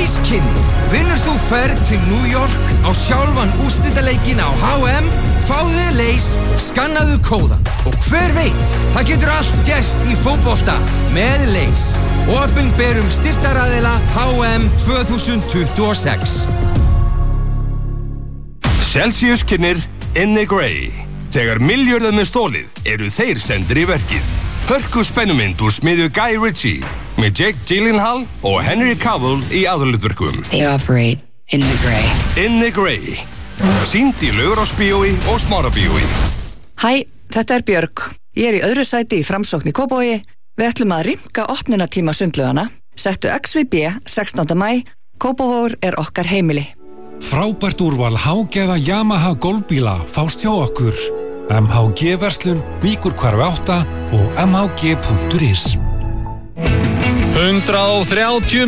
Leys-kynni. Vinnur þú ferð til New York á sjálfan úrslitaleikin á H&M? Fáðu þér Leys, skannaðu kóðan. Og hver veit, það getur allt gerst í fótbolta með Leys. Opinberum styrktaraðila H&M 2026. Celsius kynnir In the Grey. Þegar milljörðum er stólið, eru þeir sendir í verkið. Hörku spennumynd úr smiðju Guy Ritchie með Jake Gyllenhaal og Henry Cavill í aðalhlutverkum. They operate in the grey. In the Grey. Sýnd í Laugarásbíói og Smárabíói. Hæ, þetta er Björg. Ég er í öðru sæti í Framsókn í Kópavogi. Við ætlum að rýmka opnunartíma sundlaugana. Settu XVB 16. maí. Kópavogur er okkar heimili. Frábært úrval hágæða Yamaha golfbíla fást hjá okkur. MHG-verslun, Víkurhvarfi 8 og mhg.is. 130